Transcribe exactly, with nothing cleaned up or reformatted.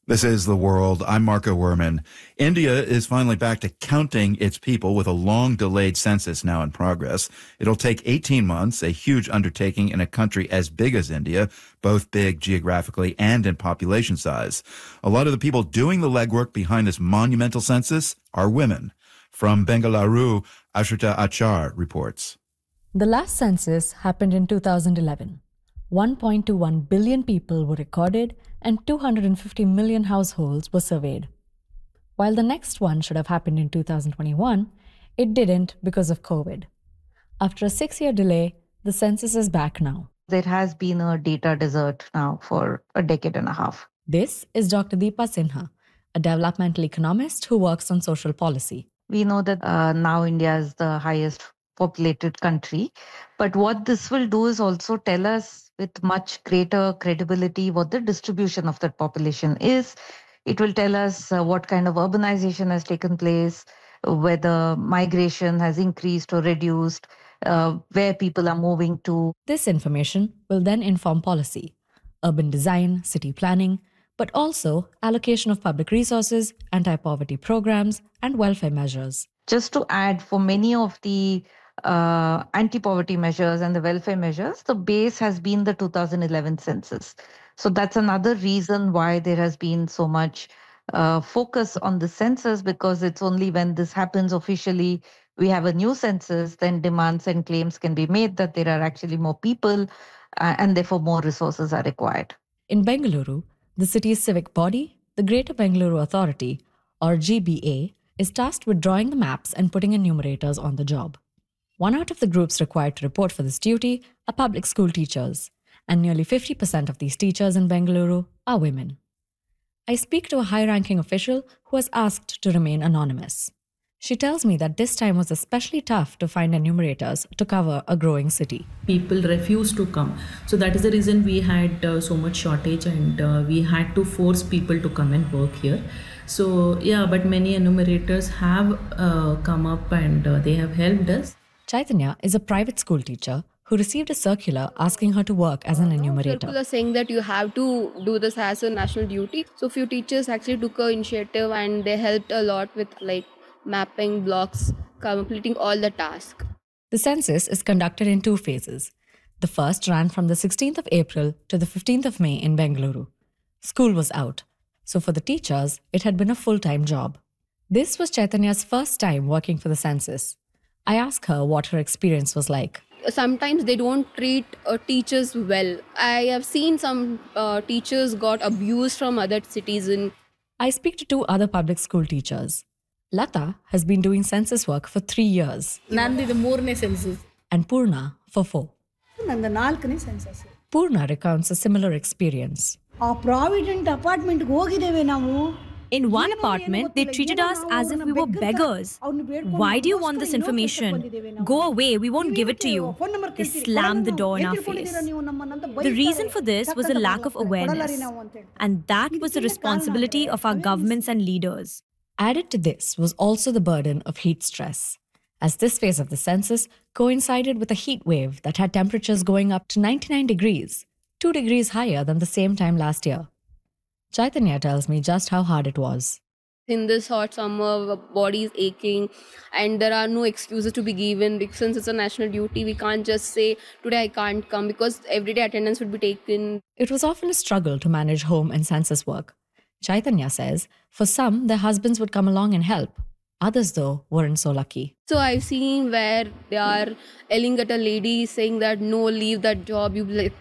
This is The World. I'm Marco Werman. India is finally back to counting its people with a long-delayed census now in progress. It'll take eighteen months, a huge undertaking in a country as big as India, both big geographically and in population size. A lot of the people doing the legwork behind this monumental census are women. From Bengaluru, Ashrita Achar reports. The last census happened in two thousand eleven. one point two one billion people were recorded and two hundred fifty million households were surveyed. While the next one should have happened in two thousand twenty-one, it didn't because of COVID. After a six-year delay, the census is back now. There has been a data desert now for a decade and a half. This is Doctor Deepa Sinha, a developmental economist who works on social policy. We know that uh, now India is the highest populated country, but what this will do is also tell us with much greater credibility what the distribution of that population is. It will tell us uh, what kind of urbanization has taken place, whether migration has increased or reduced, uh, where people are moving to. This information will then inform policy, urban design, city planning, but also allocation of public resources, anti-poverty programs, and welfare measures. Just to add, for many of the uh, anti-poverty measures and the welfare measures, the base has been the two thousand eleven census. So that's another reason why there has been so much uh, focus on the census, because it's only when this happens officially, we have a new census, then demands and claims can be made that there are actually more people uh, and therefore more resources are required. In Bengaluru, the city's civic body, the Greater Bengaluru Authority, or G B A, is tasked with drawing the maps and putting enumerators on the job. One out of the groups required to report for this duty are public school teachers, and nearly fifty percent of these teachers in Bengaluru are women. I speak to a high-ranking official who has asked to remain anonymous. She tells me that this time was especially tough to find enumerators to cover a growing city. People refused to come. So that is the reason we had uh, so much shortage, and uh, we had to force people to come and work here. So yeah, but many enumerators have uh, come up and uh, they have helped us. Chaitanya is a private school teacher who received a circular asking her to work as an enumerator. People are saying that you have to do this as a national duty. So few teachers actually took an initiative and they helped a lot with like mapping blocks, completing all the tasks. The census is conducted in two phases. The first ran from the sixteenth of April to the fifteenth of May in Bengaluru. School was out, so for the teachers, it had been a full-time job. This was Chaitanya's first time working for the census. I asked her what her experience was like. Sometimes they don't treat uh, teachers well. I have seen some uh, teachers got abused from other citizens. I speak to two other public school teachers. Lata has been doing census work for three years. Nandidu moorne census. And Purna for four. Nanda naalkane census. Purna recounts a similar experience. Our provident apartment hogideve navu. In one apartment, they treated us as if we were beggars. Why do you want this information? Go away, we won't give it to you. They slammed the door in our face. The reason for this was a lack of awareness. And that was the responsibility of our governments and leaders. Added to this was also the burden of heat stress, as this phase of the census coincided with a heat wave that had temperatures going up to ninety-nine degrees, two degrees higher than the same time last year. Chaitanya tells me just how hard it was. In this hot summer, the body is aching and there are no excuses to be given. Because since it's a national duty, we can't just say, today I can't come, because everyday attendance would be taken. It was often a struggle to manage home and census work. Chaitanya says, for some, their husbands would come along and help. Others, though, weren't so lucky. So I've seen where they are yelling at a lady saying that, no, leave that job, you'll